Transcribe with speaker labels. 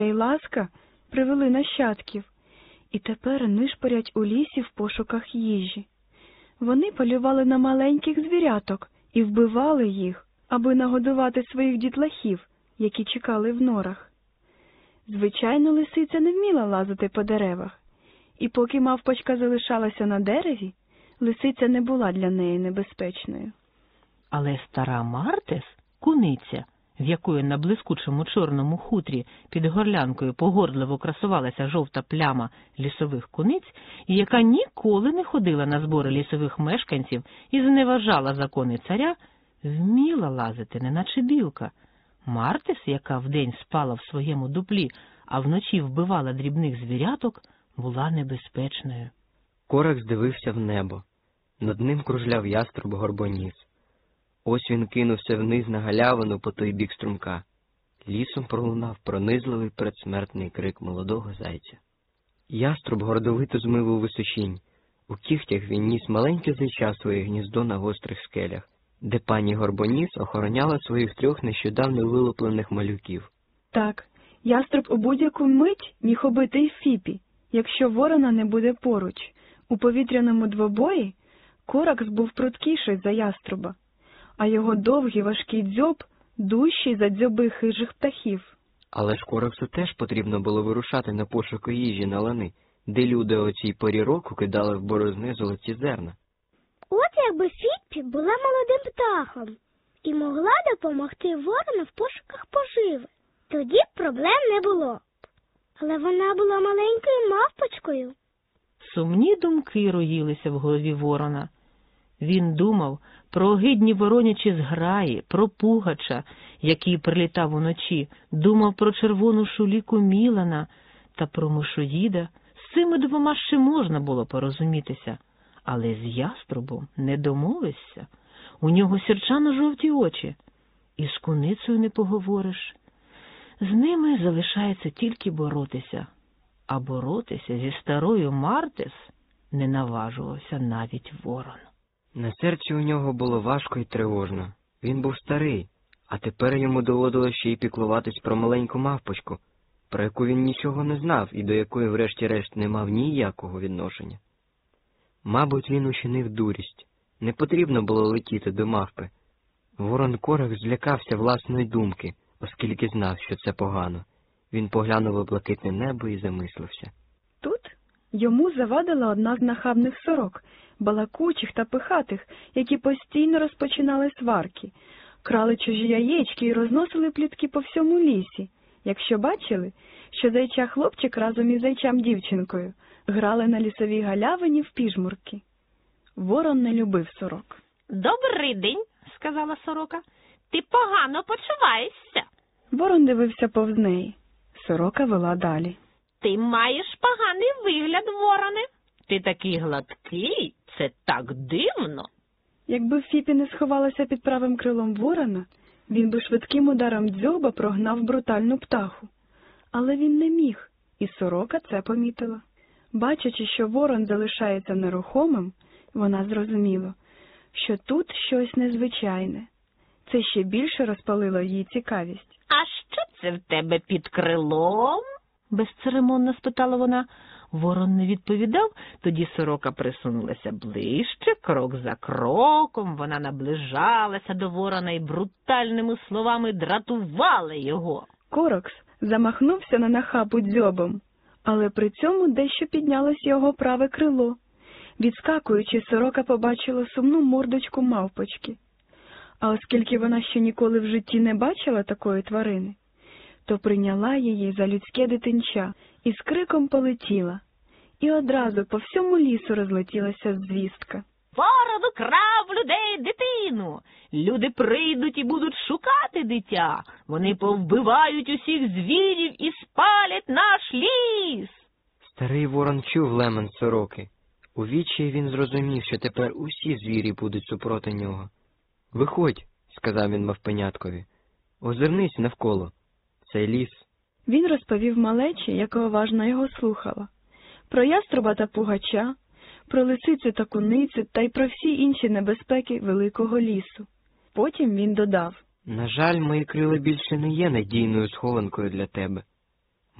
Speaker 1: й ласка привели нащадків, і тепер нишпорять у лісі в пошуках їжі. Вони полювали на маленьких звіряток і вбивали їх, аби нагодувати своїх дітлахів, які чекали в норах. Звичайно, лисиця не вміла лазити по деревах, і поки мавпочка залишалася на дереві, лисиця не була для неї небезпечною.
Speaker 2: Але стара Мартес, куниця, в якої на блискучому чорному хутрі під горлянкою погордливо красувалася жовта пляма лісових куниць, і яка ніколи не ходила на збори лісових мешканців і зневажала закони царя, вміла лазити, неначе білка. Мартес, яка вдень спала в своєму дуплі, а вночі вбивала дрібних звіряток, була небезпечною.
Speaker 3: Коракс дивився в небо. Над ним кружляв яструб-горбоніс. Ось він кинувся вниз на галявину по той бік струмка. Лісом пролунав пронизливий передсмертний крик молодого зайця. Яструб гордовито змив у височінь. У кігтях він ніс маленьке зайча своє гніздо на гострих скелях, де пані Горбоніс охороняла своїх 3 нещодавно вилуплених малюків.
Speaker 1: Так, яструб у будь-яку мить міг убити й Фіпі, якщо ворона не буде поруч. У повітряному двобої Коракс був пруткіший за яструба, а його довгий важкий дзьоб дужчий за дзьоби хижих птахів.
Speaker 3: Але ж Кораксу теж потрібно було вирушати на пошуки їжі на лани, де люди о цій порі року кидали в борозни золоті зерна.
Speaker 4: От якби Фіппі була молодим птахом і могла допомогти ворону в пошуках поживи, тоді б проблем не було. Але вона була маленькою мавпочкою.
Speaker 2: Сумні думки роїлися в голові ворона. Він думав про огидні воронячі зграї, про пугача, який прилітав уночі, думав про червону шуліку Мілана та про мишоїда. З цими 2 ще можна було порозумітися, але з яструбом не домовишся. У нього сірчано-жовті очі, і з куницею не поговориш. З ними залишається тільки боротися, а боротися зі старою Мартес не наважувався навіть ворон.
Speaker 3: На серці у нього було важко і тривожно. Він був старий, а тепер йому доводилося ще й піклуватись про маленьку мавпочку, про яку він нічого не знав і до якої врешті-решт не мав ніякого відношення. Мабуть, він учинив дурість. Не потрібно було летіти до мавпи. Ворон Коракс злякався власної думки, оскільки знав, що це погано. Він поглянув у блакитне небо і замислився.
Speaker 1: Тут йому завадила одна з нахабних сорок, балакучих та пихатих, які постійно розпочинали сварки, крали чужі яєчки і розносили плітки по всьому лісі, якщо бачили, що зайча хлопчик разом із зайчам дівчинкою грали на лісовій галявині в піжмурки. Ворон не любив сорок.
Speaker 2: «Добрий день», – сказала сорока. «Ти погано почуваєшся».
Speaker 1: Ворон дивився повз неї. Сорока вела далі.
Speaker 2: «Ти маєш поганий вигляд, вороне. Ти такий гладкий, це так дивно».
Speaker 1: Якби Фіпі не сховалася під правим крилом ворона, він би швидким ударом дзьоба прогнав брутальну птаху. Але він не міг, і сорока це помітила. Бачачи, що ворон залишається нерухомим, вона зрозуміла, що тут щось незвичайне. Це ще більше розпалило її цікавість.
Speaker 2: «А що це в тебе під крилом?» – безцеремонно спитала вона. Ворон не відповідав, тоді сорока присунулася ближче, крок за кроком. Вона наближалася до ворона і брутальними словами дратувала його.
Speaker 1: Коракс замахнувся на нахабу дзьобом, але при цьому дещо піднялось його праве крило. Відскакуючи, сорока побачила сумну мордочку мавпочки. А оскільки вона ще ніколи в житті не бачила такої тварини, то прийняла її за людське дитинча і з криком полетіла. І одразу по всьому лісу розлетілася звістка.
Speaker 2: «Ворон украв людей дитину! Люди прийдуть і будуть шукати дитя! Вони повбивають усіх звірів і спалять наш ліс!»
Speaker 3: Старий ворон чув лемент сороки. У відчаї він зрозумів, що тепер усі звірі будуть супроти нього. «Виходь», – сказав він мавпеняткові, – «озирнись навколо. Це ліс».
Speaker 1: Він розповів малечі, яка уважно його слухала, про яструба та пугача, про лисицю та куницю та й про всі інші небезпеки великого лісу. Потім він додав:
Speaker 3: «На жаль, мої крила більше не є надійною схованкою для тебе.